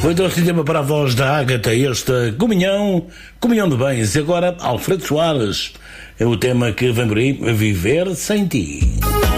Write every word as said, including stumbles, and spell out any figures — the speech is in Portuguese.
Foi trouxe tema para a voz da Ágata, esta comunhão, comunhão de bens. E agora, Alfredo Soares, é o tema que vem por aí, Viver Sem Ti.